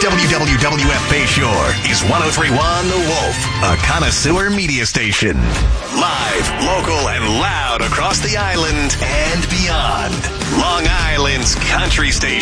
WWWF Bayshore is 103.1 The Wolf, a connoisseur media station. Live, local, and loud across the island and beyond. Long Island's country station.